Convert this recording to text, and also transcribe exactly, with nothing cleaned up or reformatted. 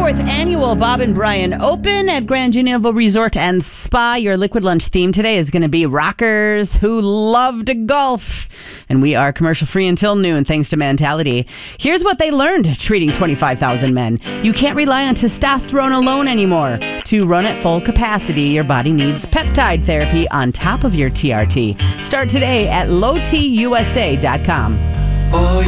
fourth Annual Bob and Brian Open at Grand Geneva Resort and Spa. Your Liquid Lunch theme today is going to be rockers who love to golf. And we are commercial free until noon, thanks to Mentality. Here's what they learned treating twenty-five thousand men. You can't rely on testosterone alone anymore. To run at full capacity, your body needs peptide therapy on top of your T R T. Start today at low t u s a dot com. Oh,